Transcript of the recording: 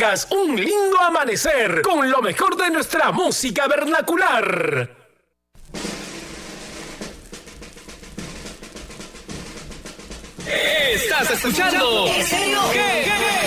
tengas un lindo amanecer con lo mejor de nuestra música vernacular. Estás escuchando. ¿Qué?